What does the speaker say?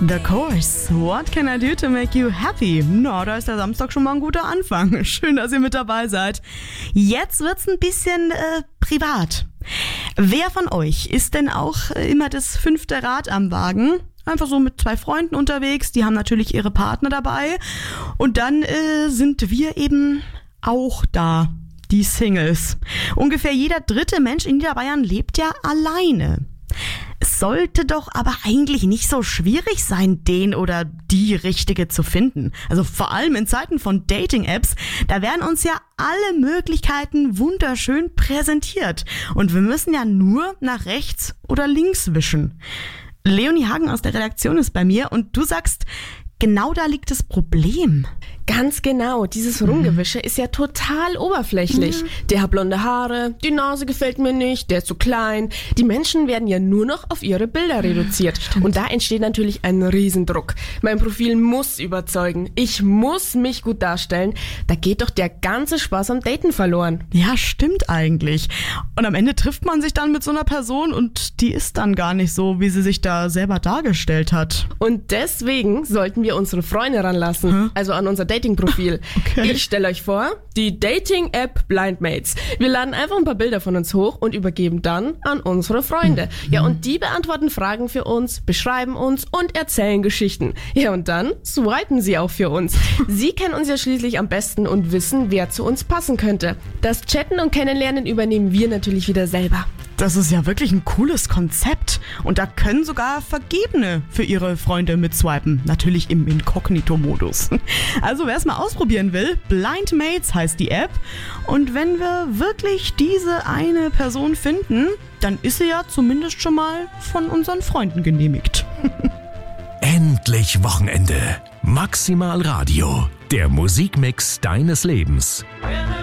The Course. What can I do to make you happy? Na, da ist der Samstag schon mal ein guter Anfang. Schön, dass ihr mit dabei seid. Jetzt wird's ein bisschen privat. Wer von euch ist denn auch immer das 5. Rad am Wagen? Einfach so mit 2 Freunden unterwegs. Die haben natürlich ihre Partner dabei. Und dann sind wir eben auch da. Die Singles. Ungefähr jeder 3. Mensch in Niederbayern lebt ja alleine. Es sollte doch aber eigentlich nicht so schwierig sein, den oder die Richtige zu finden. Also vor allem in Zeiten von Dating-Apps, da werden uns ja alle Möglichkeiten wunderschön präsentiert. Und wir müssen ja nur nach rechts oder links wischen. Leonie Hagen aus der Redaktion ist bei mir und du sagst, genau da liegt das Problem. Ganz genau, dieses Rumgewische ist ja total oberflächlich. Der hat blonde Haare, die Nase gefällt mir nicht, der ist zu klein. Die Menschen werden ja nur noch auf ihre Bilder reduziert. Und da entsteht natürlich ein Riesendruck. Mein Profil muss überzeugen, ich muss mich gut darstellen. Da geht doch der ganze Spaß am Daten verloren. Ja, stimmt eigentlich. Und am Ende trifft man sich dann mit so einer Person und die ist dann gar nicht so, wie sie sich da selber dargestellt hat. Und deswegen sollten wir unsere Freunde ranlassen, also an unser Dating-Profil. Okay. Ich stelle euch vor, die Dating-App Blindmates. Wir laden einfach ein paar Bilder von uns hoch und übergeben dann an unsere Freunde. Ja, und die beantworten Fragen für uns, beschreiben uns und erzählen Geschichten. Ja, und dann swipen sie auch für uns. Sie kennen uns ja schließlich am besten und wissen, wer zu uns passen könnte. Das Chatten und Kennenlernen übernehmen wir natürlich wieder selber. Das ist ja wirklich ein cooles Konzept. Und da können sogar Vergebene für ihre Freunde mitswipen. Natürlich im Inkognito-Modus. Also wer es mal ausprobieren will, Blindmates heißt die App. Und wenn wir wirklich diese eine Person finden, dann ist sie ja zumindest schon mal von unseren Freunden genehmigt. Endlich Wochenende. Maximal Radio. Der Musikmix deines Lebens.